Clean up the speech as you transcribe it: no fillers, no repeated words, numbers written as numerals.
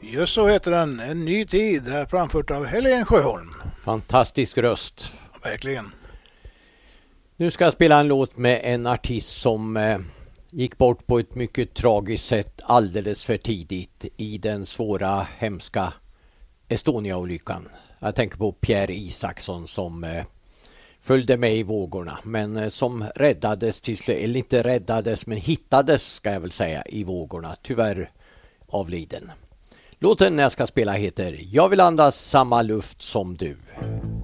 Just så heter den, En ny tid, här framfört av Helene Sjöholm. Fantastisk röst. Verkligen. Nu ska jag spela en låt med en artist som gick bort på ett mycket tragiskt sätt alldeles för tidigt i den svåra, hemska Estonia-olyckan. Jag tänker på Pierre Isaksson som följde med i vågorna, men som räddades till slut, eller inte räddades men hittades ska jag väl säga i vågorna, tyvärr avliden. Låten jag ska spela heter Jag vill andas samma luft som du.